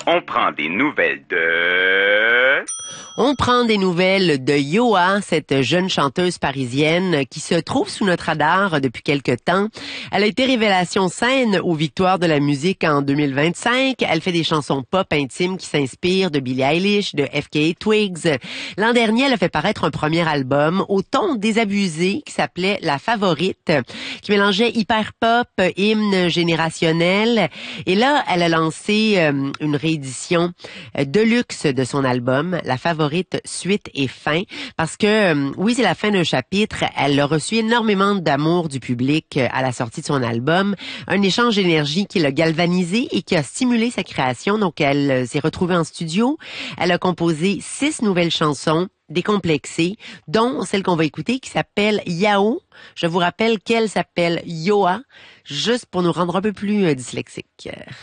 On prend des nouvelles de... On prend des nouvelles de Yoa, cette jeune chanteuse parisienne qui se trouve sous notre radar depuis quelque temps. Elle a été révélation scène aux Victoires de la musique en 2025. Elle fait des chansons pop intimes qui s'inspirent de Billie Eilish, de FKA Twigs. L'an dernier, elle a fait paraître un premier album au ton désabusé qui s'appelait La Favorite, qui mélangeait hyper pop, hymne générationnel. Et là, elle a lancé une réédition deluxe de son album, La Favorite suite et fin, parce que oui, c'est la fin d'un chapitre. Elle a reçu énormément d'amour du public à la sortie de son album, un échange d'énergie qui l'a galvanisé et qui a stimulé sa création. Donc elle s'est retrouvée en studio, elle a composé 6 nouvelles chansons décomplexées, dont celle qu'on va écouter qui s'appelle Yao. Je vous rappelle qu'elle s'appelle Yoa, juste pour nous rendre un peu plus dyslexiques.